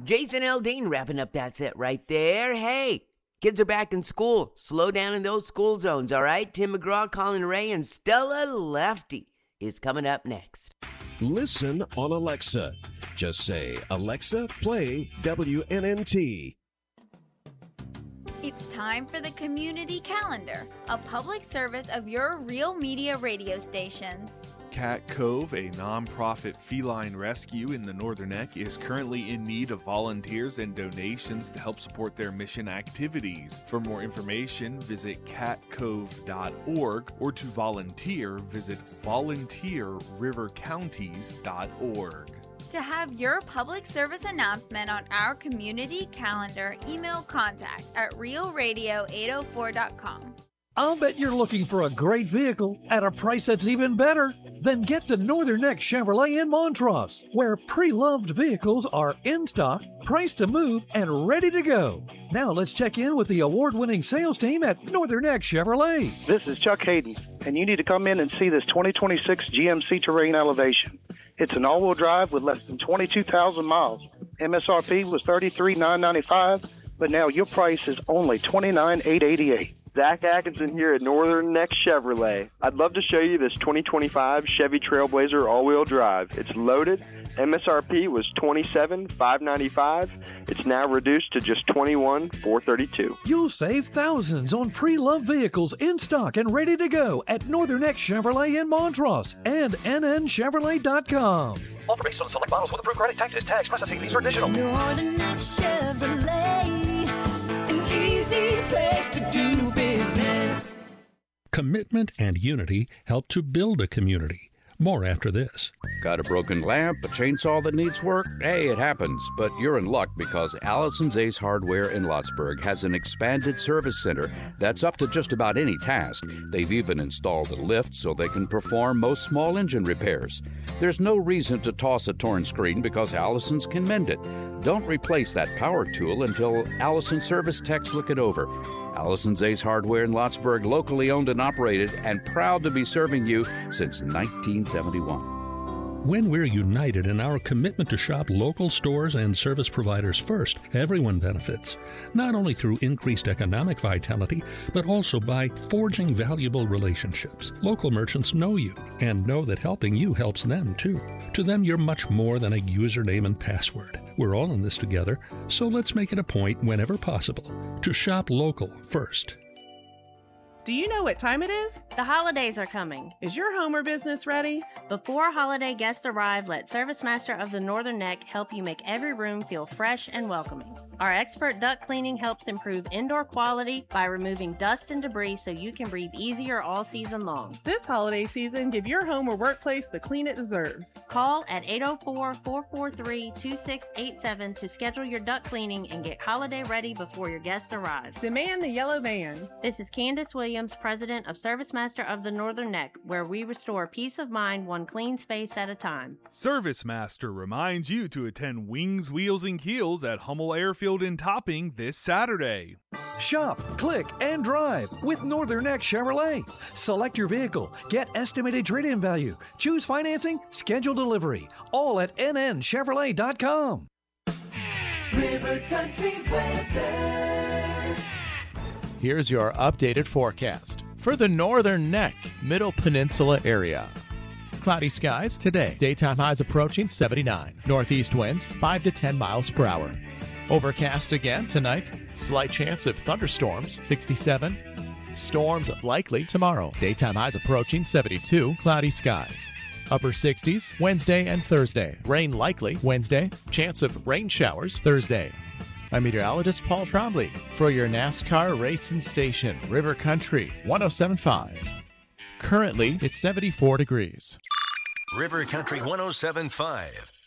Jason Aldean wrapping up that set right there. Hey, kids are back in school. Slow down in those school zones, all right? Tim McGraw, Colin Ray, and Stella Lefty is coming up next. Listen on Alexa. Just say, Alexa, play WNNT. It's time for the Community Calendar, a public service of your Real Media radio stations. Cat Cove, a nonprofit feline rescue in the Northern Neck, is currently in need of volunteers and donations to help support their mission activities. For more information, visit catcove.org, or to volunteer, visit volunteerrivercounties.org. To have your public service announcement on our community calendar, email contact at realradio804.com. I'll bet you're looking for a great vehicle at a price that's even better. Then get to Northern Neck Chevrolet in Montrose, where pre-loved vehicles are in stock, priced to move, and ready to go. Now let's check in with the award-winning sales team at Northern Neck Chevrolet. This is Chuck Hayden, and you need to come in and see this 2026 GMC Terrain Elevation. It's an all-wheel drive with less than 22,000 miles. MSRP was $33,995, but now your price is only $29,888. Zach Atkinson here at Northern Neck Chevrolet. I'd love to show you this 2025 Chevy Trailblazer all-wheel drive. It's loaded. MSRP was $27,595. It's now reduced to just $21,432. You'll save thousands on pre-loved vehicles in stock and ready to go at Northern Neck Chevrolet in Montrose and nnchevrolet.com. All based on select models with approved credit, taxes, tax processing fees are additional. Northern Neck Chevrolet, an easy place to do business. Commitment and unity help to build a community. More after this. Got a broken lamp, a chainsaw that needs work? Hey, it happens. But you're in luck because Allison's Ace Hardware in Lotsburg has an expanded service center that's up to just about any task. They've even installed a lift so they can perform most small engine repairs. There's no reason to toss a torn screen because Allison's can mend it. Don't replace that power tool until Allison service techs look it over. Allison's Ace Hardware in Lotsburg, locally owned and operated, and proud to be serving you since 1971. When we're united in our commitment to shop local stores and service providers first, everyone benefits, not only through increased economic vitality, but also by forging valuable relationships. Local merchants know you and know that helping you helps them too. To them, you're much more than a username and password. We're all in this together, so let's make it a point whenever possible to shop local first. Do you know what time it is? The holidays are coming. Is your home or business ready? Before holiday guests arrive, let Service Master of the Northern Neck help you make every room feel fresh and welcoming. Our expert duct cleaning helps improve indoor quality by removing dust and debris so you can breathe easier all season long. This holiday season, give your home or workplace the clean it deserves. Call at 804-443-2687 to schedule your duct cleaning and get holiday ready before your guests arrive. Demand the yellow van. This is Candace Williams, President of Service Master of the Northern Neck, where we restore peace of mind one clean space at a time. Service Master reminds you to attend Wings, Wheels, and Keels at Hummel Airfield in Topping this Saturday. Shop, click, and drive with Northern Neck Chevrolet. Select your vehicle, get estimated trade-in value, choose financing, schedule delivery, all at nnchevrolet.com. River Country weather. Here's your updated forecast for the Northern Neck, Middle Peninsula area. Cloudy skies today. Daytime highs approaching 79. Northeast winds 5 to 10 miles per hour. Overcast again tonight. Slight chance of thunderstorms 67. Storms likely tomorrow. Daytime highs approaching 72. Cloudy skies. Upper 60s Wednesday and Thursday. Rain likely Wednesday. Chance of rain showers Thursday. I'm meteorologist Paul Trombley for your NASCAR racing station, River Country 107.5. Currently, it's 74 degrees. River Country 107.5.